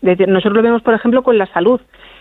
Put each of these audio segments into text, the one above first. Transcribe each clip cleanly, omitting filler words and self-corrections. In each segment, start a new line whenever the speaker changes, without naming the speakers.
Nosotros lo vemos, por ejemplo, con la salud.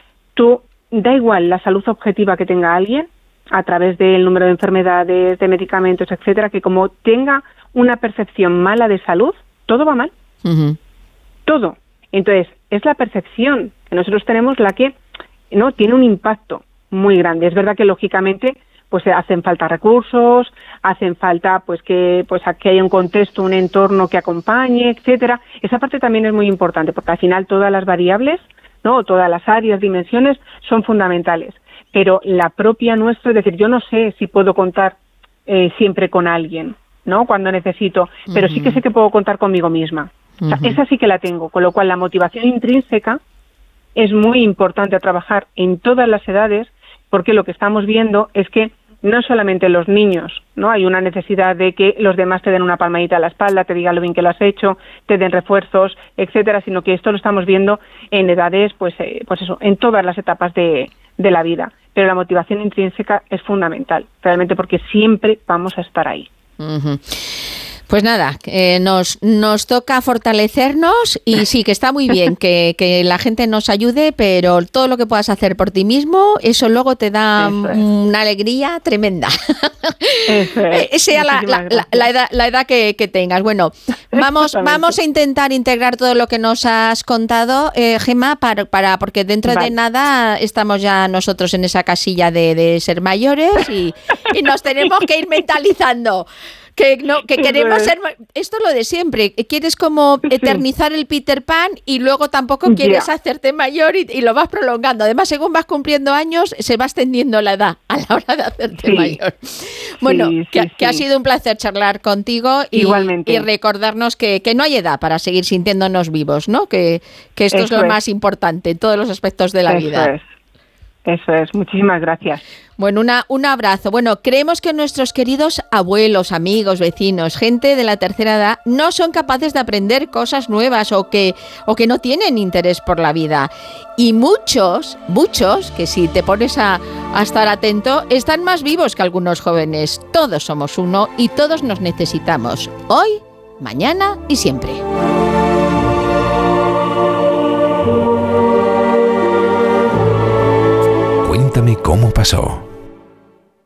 Da igual la salud objetiva que tenga alguien, a través del número de enfermedades, de medicamentos, etcétera, que como tenga una percepción mala de salud, todo va mal. Uh-huh. Todo. Entonces, es la percepción que nosotros tenemos la que no tiene un impacto muy grande. Es verdad que lógicamente pues hacen falta recursos, hacen falta que haya un contexto, un entorno que acompañe, etcétera. Esa parte también es muy importante, porque al final todas las variables, ¿no? Todas las áreas, dimensiones son fundamentales. Pero la propia nuestra, es decir, yo no sé si puedo contar siempre con alguien, ¿no? Cuando necesito, pero sí que sé que puedo contar conmigo misma. O sea, esa sí que la tengo, con lo cual la motivación intrínseca es muy importante a trabajar en todas las edades, porque lo que estamos viendo es que no solamente los niños, ¿no? Hay una necesidad de que los demás te den una palmadita a la espalda, te digan lo bien que lo has hecho, te den refuerzos, etcétera, sino que esto lo estamos viendo en edades, en todas las etapas de la vida. Pero la motivación intrínseca es fundamental, realmente, porque siempre vamos a estar ahí.
Uh-huh. Pues nada, nos toca fortalecernos y sí, que está muy bien que la gente nos ayude, pero todo lo que puedas hacer por ti mismo, eso luego te da una alegría tremenda. Sea la edad que tengas. Bueno, vamos a intentar integrar todo lo que nos has contado, Gemma, porque dentro de nada estamos ya nosotros en esa casilla de ser mayores y nos tenemos que ir mentalizando. Que queremos ser, esto es lo de siempre, quieres como eternizar el Peter Pan y luego tampoco quieres hacerte mayor y lo vas prolongando. Además, según vas cumpliendo años, se va extendiendo la edad a la hora de hacerte mayor. Bueno, que ha sido un placer charlar contigo y recordarnos que no hay edad para seguir sintiéndonos vivos, ¿no? Que esto es lo más importante en todos los aspectos de la vida.
Eso es, muchísimas gracias.
Bueno, un abrazo. Bueno, creemos que nuestros queridos abuelos, amigos, vecinos, gente de la tercera edad no son capaces de aprender cosas nuevas o que no tienen interés por la vida. Y muchos, que si te pones a estar atento, están más vivos que algunos jóvenes. Todos somos uno y todos nos necesitamos. Hoy, mañana y siempre.
Cuéntame cómo pasó.